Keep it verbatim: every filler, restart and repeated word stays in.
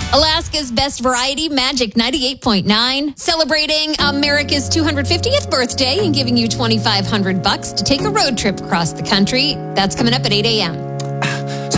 Alaska's best variety, Magic ninety-eight point nine, celebrating America's two hundred fiftieth birthday and giving you twenty-five hundred bucks to take a road trip across the country. That's coming up at eight a.m.